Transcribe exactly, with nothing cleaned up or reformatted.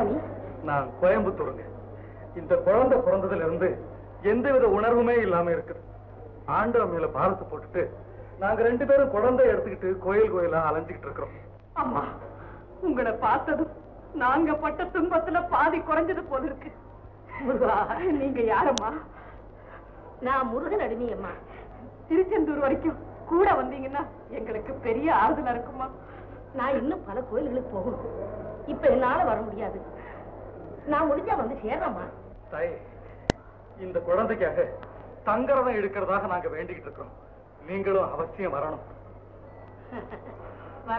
நீ? நான் கோயம்புத்தூருங்க. இந்த குழந்தை பிறந்ததுல இருந்து எந்தவித உணர்வுமே இல்லாம இருக்குது. ஆண்டவன் மேல பாரத்தை போட்டுட்டு நாங்க ரெண்டு பேரும் குழந்தை எடுத்துக்கிட்டு கோயில் கோயிலா அலைஞ்சுக்கிட்டு இருக்கிறோம். அம்மா, உங்களை பார்த்ததும் நாங்க பட்ட துன்பத்துல பாதி குறைஞ்சது போல இருக்கு. நீங்க யாரம்மா? நான் முருகன் அடிமை அம்மா. திருச்செந்தூர் வரைக்கும் கூட வந்தீங்கன்னா எங்களுக்கு பெரிய ஆறுதலா இருக்குமா? நான் இன்னும் பல கோயில்களுக்கு போகணும். இப்ப என்னால வர முடியாது. நான் முடிஞ்சா வந்து சேர்றேம்மா. தாய், இந்த குழந்தைக்காக தங்கரதம் எடுக்கிறதாக நாங்க வேண்டிக்கிட்டு இருக்கிறோம். நீங்களும் அவசியம் வரணும்.